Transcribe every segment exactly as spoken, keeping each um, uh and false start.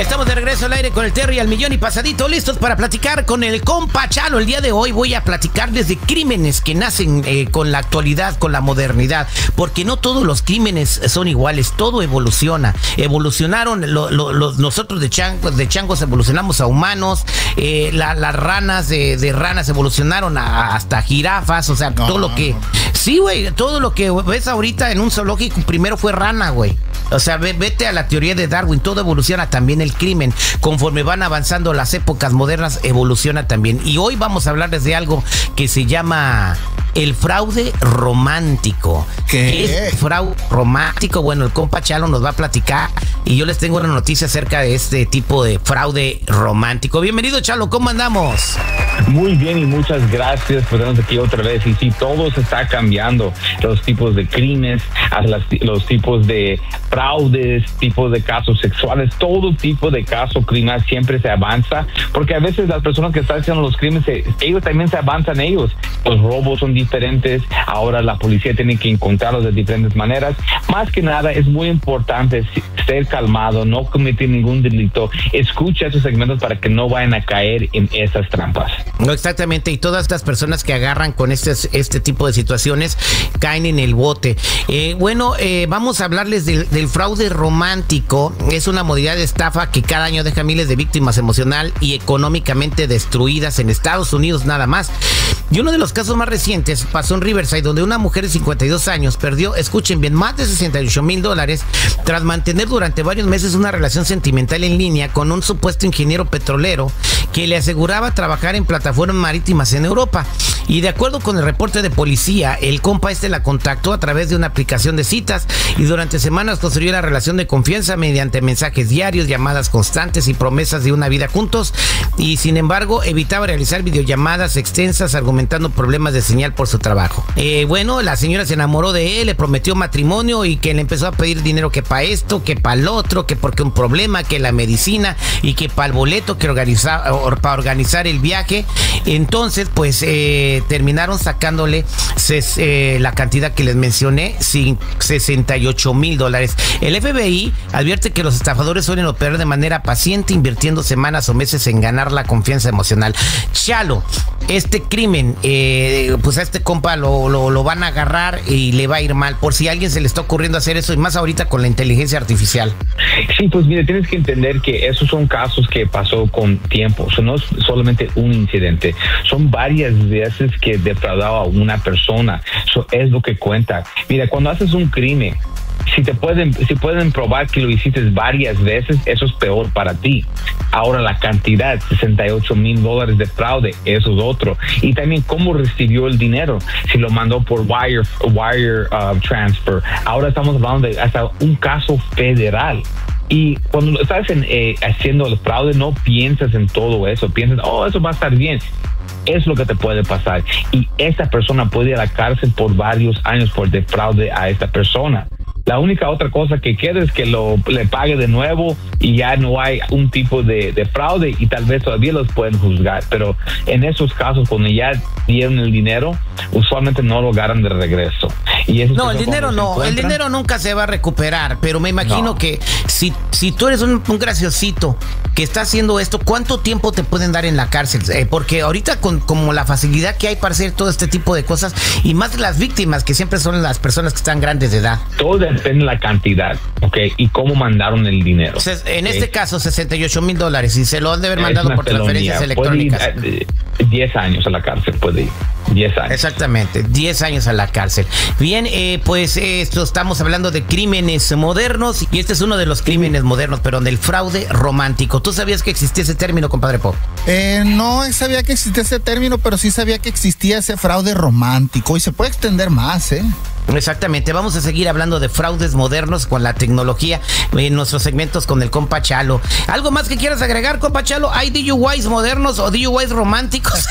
Estamos de regreso al aire con el Terry al millón y pasadito, listos para platicar con el compa Chalo. El día de hoy voy a platicarles de crímenes que nacen eh, con la actualidad, con la modernidad, porque no todos los crímenes son iguales, todo evoluciona. Evolucionaron, lo, lo, lo, nosotros de changos, de changos evolucionamos a humanos, eh, la, las ranas de, de ranas evolucionaron a, hasta jirafas, o sea, no, todo lo que... Sí, güey, todo lo que ves ahorita en un zoológico primero fue rana, güey. O sea, vete a la teoría de Darwin, todo evoluciona, también el crimen. Conforme van avanzando las épocas modernas, evoluciona también. Y hoy vamos a hablarles de algo que se llama el fraude romántico. ¿Qué? ¿Qué es fraude romántico? Bueno, el compa Chalo nos va a platicar y yo les tengo una noticia acerca de este tipo de fraude romántico. Bienvenido, Chalo, ¿cómo andamos? Muy bien y muchas gracias por estarnos aquí otra vez. Y sí, todo se está cambiando. Los tipos de crímenes, las, los tipos de fraudes, tipos de casos sexuales, todo tipo de caso criminal siempre se avanza, porque a veces las personas que están haciendo los crímenes, ellos también se avanzan ellos. Los robos son diferentes, ahora la policía tiene que encontrarlos de diferentes maneras. Más que nada es muy importante ser calmado, no cometer ningún delito. Escucha esos segmentos para que no vayan a caer en esas trampas. No, exactamente, y todas estas personas que agarran con este, este tipo de situaciones caen en el bote. Eh, bueno, eh, vamos a hablarles del, del fraude romántico. Es una modalidad de estafa que cada año deja miles de víctimas emocional y económicamente destruidas en Estados Unidos nada más. Y uno de los casos más recientes pasó en Riverside, donde una mujer de cincuenta y dos años perdió, escuchen bien, más de sesenta y ocho mil dólares tras mantener durante varios meses una relación sentimental en línea con un supuesto ingeniero petrolero que le aseguraba trabajar en plataformas marítimas en Europa. Y de acuerdo con el reporte de policía, el compa este la contactó a través de una aplicación de citas y durante semanas construyó una relación de confianza mediante mensajes diarios, llamadas constantes y promesas de una vida juntos. Y sin embargo, evitaba realizar videollamadas extensas argumentando problemas de señal por su trabajo. Eh, bueno, la señora se enamoró de él, le prometió matrimonio y que le empezó a pedir dinero que para esto, que para el otro, que porque un problema, que la medicina y que para el boleto, que organiza, para organizar el viaje. Entonces, pues eh, terminaron sacándole ses, eh, la cantidad que les mencioné, sesenta y ocho mil dólares. El F B I advierte que los estafadores suelen operar de manera paciente, invirtiendo semanas o meses en ganar la confianza emocional. Chalo, este crimen, eh, pues a este compa lo, lo, lo van a agarrar y le va a ir mal, por si a alguien se le está ocurriendo hacer eso, y más ahorita con la inteligencia artificial. Sí, pues mire, tienes que entender que esos son casos que pasó con tiempo. Eso no es solamente un incidente, son varias veces que defraudaba a una persona. Eso es lo que cuenta. Mira, cuando haces un crimen, si te pueden, si pueden probar que lo hiciste varias veces, eso es peor para ti. Ahora la cantidad, sesenta y ocho mil dólares de fraude, eso es otro. Y también cómo recibió el dinero, si lo mandó por wire, wire uh, transfer. Ahora estamos hablando de hasta un caso federal. Y cuando estás en, eh, haciendo el fraude, no piensas en todo eso, piensas, oh, eso va a estar bien. Es lo que te puede pasar. Y esta persona puede ir a la cárcel por varios años por defraude a esta persona. La única otra cosa que queda es que lo le pague de nuevo y ya no hay un tipo de, de fraude y tal vez todavía los pueden juzgar. Pero en esos casos, cuando ya dieron el dinero, usualmente no lo agarran de regreso. Y eso no, el dinero no, el dinero nunca se va a recuperar, pero me imagino no. que si, si tú eres un, un graciosito que está haciendo esto, ¿cuánto tiempo te pueden dar en la cárcel? Eh, porque ahorita con como la facilidad que hay para hacer todo este tipo de cosas, y más las víctimas, que siempre son las personas que están grandes de edad. Todo depende de la cantidad, ¿ok? Y cómo mandaron el dinero. O sea, en okay. este caso, sesenta y ocho mil dólares, y se lo han de haber mandado por transferencias electrónicas. Puede ir diez años a la cárcel, puede ir. diez años. Exactamente, diez años a la cárcel. Bien, eh, pues eh, esto estamos hablando de crímenes modernos, y este es uno de los crímenes modernos, pero del fraude romántico. ¿Tú sabías que existía ese término, compadre Pop? Eh, no sabía que existía ese término, pero sí sabía que existía ese fraude romántico, y se puede extender más, ¿eh? Exactamente, vamos a seguir hablando de fraudes modernos con la tecnología en nuestros segmentos con el compa Chalo. ¿Algo más que quieras agregar, compa Chalo? ¿Hay D U Is modernos o D U Is románticos?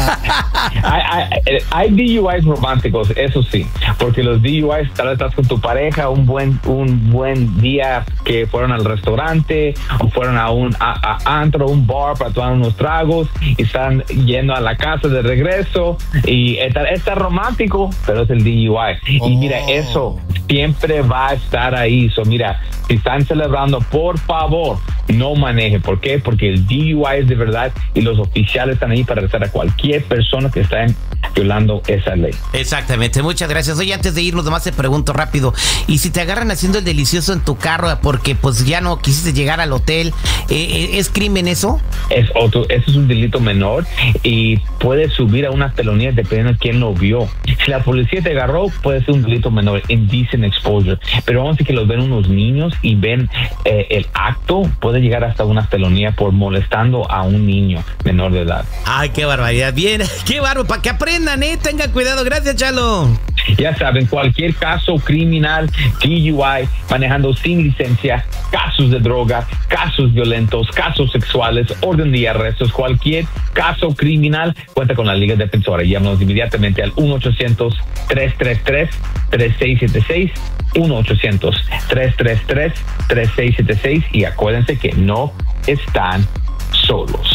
hay, hay, hay D U Is románticos, eso sí, porque los D U Is, tal vez estás con tu pareja, un buen un buen día que fueron al restaurante o fueron a un a, a antro, un bar para tomar unos tragos y están yendo a la casa de regreso y está, está romántico, pero es el D U I. Y mira, eso siempre va a estar ahí. So, mira, si están celebrando, por favor, no maneje. ¿Por qué? Porque el D U I es de verdad y los oficiales están ahí para arrestar a cualquier persona que está violando esa ley. Exactamente, muchas gracias. Oye, antes de irnos, nomás te pregunto rápido, y si te agarran haciendo el delicioso en tu carro porque pues ya no quisiste llegar al hotel, ¿eh, ¿es crimen eso? Es otro, eso es un delito menor y puede subir a una felonía dependiendo de quién lo vio. Si la policía te agarró, puede ser un delito menor, indecent exposure, pero vamos a decir que los ven unos niños y ven eh, el acto, puede llegar hasta una felonía por molestando a un niño menor de edad. Ay, qué barbaridad. Bien, qué bárbaro, para que aprendan, eh, tengan cuidado. Gracias, Chalo. Ya saben, cualquier caso criminal, D U I, manejando sin licencia, casos de droga, casos violentos, casos sexuales, orden de arrestos, cualquier caso criminal, cuenta con la Liga Defensora. Llámanos inmediatamente al uno ochocientos, tres tres tres, tres seis siete seis, uno ochocientos, tres tres tres, tres seis siete seis y acuérdense que no están solos.